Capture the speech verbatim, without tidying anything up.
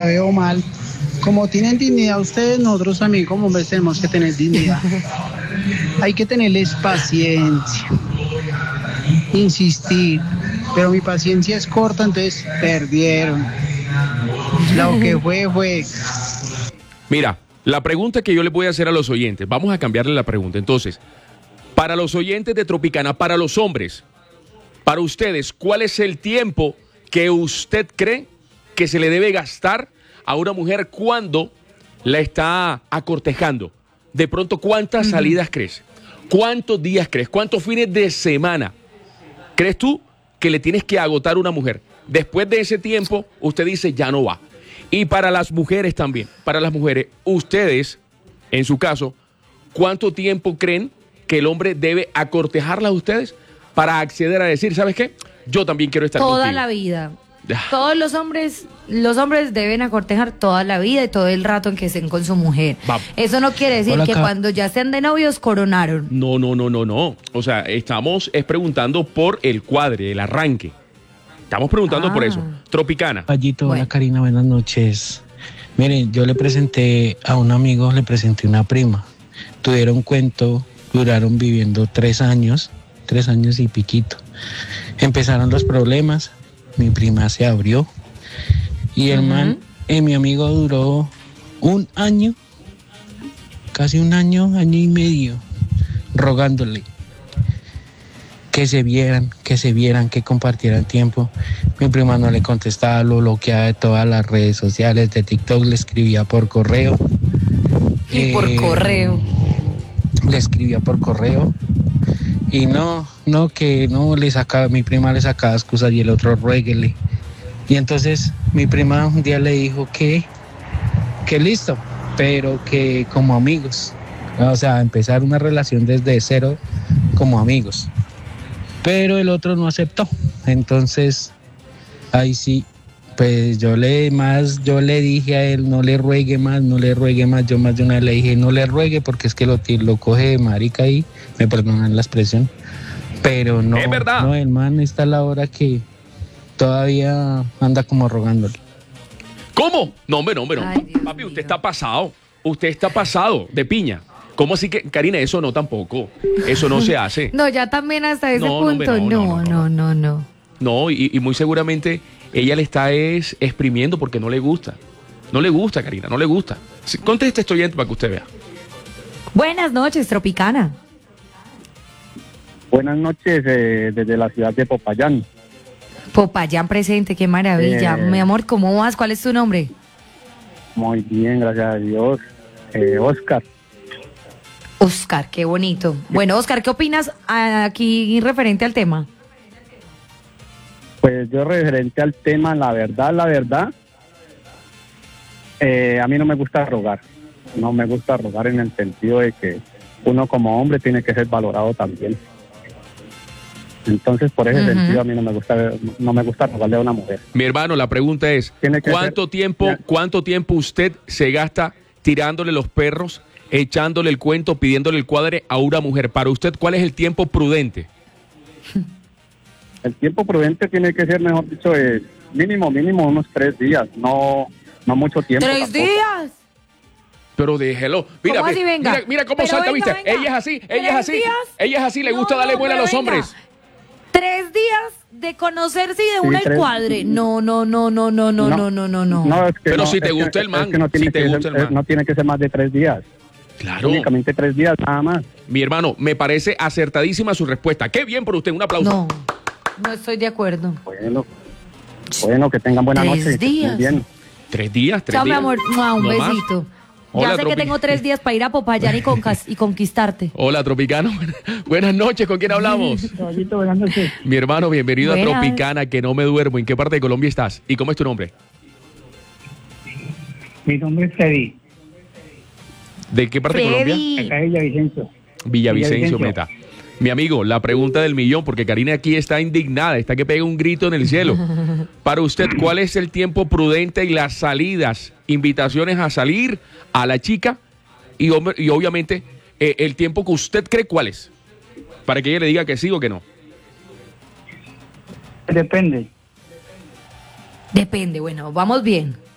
veo mal. Como tienen dignidad ustedes, nosotros también como hombres tenemos que tener dignidad. Hay que tenerles paciencia, insistir, pero mi paciencia es corta, entonces perdieron. Lo que fue, fue. Mira, la pregunta que yo le voy a hacer a los oyentes, vamos a cambiarle la pregunta. Entonces, para los oyentes de Tropicana, para los hombres, para ustedes, ¿cuál es el tiempo que usted cree que se le debe gastar a una mujer cuando la está acortejando? De pronto, ¿cuántas uh-huh. salidas crees? ¿Cuántos días crees? ¿Cuántos fines de semana crees tú que le tienes que agotar a una mujer? Después de ese tiempo, usted dice, ya no va. Y para las mujeres también, para las mujeres, ustedes, en su caso, ¿cuánto tiempo creen que el hombre debe acortejarlas a ustedes para acceder a decir, ¿sabes qué? Yo también quiero estar toda contigo. la vida. Todos los hombres, los hombres deben acortejar toda la vida y todo el rato en que estén con su mujer. Va. Eso no quiere decir Hola, que acá. Cuando ya estén de novios coronaron. No, no, no, no, no. O sea, estamos es preguntando por el cuadre, el arranque. Estamos preguntando ah. por eso. Tropicana. Payito, bueno. Hola Karina, buenas noches. Miren, yo le presenté a un amigo, le presenté una prima. Tuvieron cuento, duraron viviendo tres años, tres años y piquito. Empezaron los problemas, mi prima se abrió y el uh-huh. man, eh, mi amigo duró un año, casi un año, año y medio, rogándole que se vieran, que se vieran, que compartieran tiempo. Mi prima no le contestaba, lo bloqueaba de todas las redes sociales, de TikTok, le escribía por correo. Y eh, por correo. Le escribía por correo. Y no, no, que no le sacaba, mi prima le sacaba excusas y el otro ruéguele. Y entonces mi prima un día le dijo que, que listo, pero que como amigos. O sea, empezar una relación desde cero como amigos. Pero el otro no aceptó. Entonces, ahí sí, pues yo le más, yo le dije a él, no le ruegue más, no le ruegue más. Yo más de una vez le dije, no le ruegue porque es que lo, lo coge de marica ahí, me perdonan la expresión. Pero no, es verdad. No, el man está a la hora que todavía anda como rogándole. ¿Cómo? No, hombre, no, hombre, no. Ay, papi, usted está pasado, usted está pasado de piña. ¿Cómo así que, Karina, eso no tampoco? Eso no se hace. No, ya también hasta ese no, punto, no, no, no, no, no. No, no. no y, y muy seguramente ella le está es, exprimiendo porque no le gusta. No le gusta, Karina, no le gusta. Conteste esto oyente para que usted vea. Buenas noches, Tropicana. Buenas noches eh, desde la ciudad de Popayán. Popayán presente, qué maravilla. Eh, Mi amor, ¿cómo vas? ¿Cuál es tu nombre? Muy bien, gracias a Dios. Eh, Oscar. Oscar, qué bonito. Bueno, Oscar, ¿qué opinas aquí referente al tema? Pues yo referente al tema, la verdad, la verdad, eh, a mí no me gusta rogar. No me gusta rogar en el sentido de que uno como hombre tiene que ser valorado también. Entonces, por ese uh-huh. sentido, a mí no me gusta no me gusta rogarle a una mujer. Mi hermano, la pregunta es, ¿cuánto ser, tiempo ya. cuánto tiempo usted se gasta tirándole los perros, echándole el cuento, pidiéndole el cuadre a una mujer? Para usted, ¿cuál es el tiempo prudente? El tiempo prudente tiene que ser, mejor dicho, eh, mínimo, mínimo unos tres días, no, no mucho tiempo. ¿Tres tampoco. días? Pero déjelo. Mira, ¿Cómo así, venga? mira, mira cómo Pero salta, venga, ¿viste? venga. Ella es así, ella es así. ¿Días? Ella es así, le no, gusta darle vuelo a los venga. hombres. Tres días de conocerse y de Sí, una tres... el cuadre. No, no, no, no, no, no, no, no, no, no. no es que Pero no, si te gusta que, el man, es que no tiene si te que gusta ser, el man. No tiene que ser más de tres días. Claro. Únicamente tres días, nada más. Mi hermano, me parece acertadísima su respuesta. Qué bien por usted, un aplauso. No, no estoy de acuerdo. Bueno, bueno, que tengan buena tres noche. Días. Bien. Tres días, tres Chao, días. mi amor, un ¿No besito. Más? Hola, ya sé Tropi... que tengo tres días para ir a Popayán y, con, y conquistarte. Hola, Tropicano. Buenas noches, ¿con quién hablamos? Caballito, buenas noches. Mi hermano, bienvenido Buenas. a Tropicana, que no me duermo. ¿En qué parte de Colombia estás? ¿Y cómo es tu nombre? Mi nombre es Freddy. ¿De qué parte Freddy. de Colombia? Acá es Villavicencio. Villavicencio, Villavicencio. Meta. Mi amigo, la pregunta del millón, porque Karina aquí está indignada, está que pega un grito en el cielo. Para usted, ¿cuál es el tiempo prudente y las salidas, invitaciones a salir a la chica? Y, y obviamente, eh, el tiempo que usted cree, ¿cuál es? Para que ella le diga que sí o que no. Depende. Depende, bueno, vamos bien.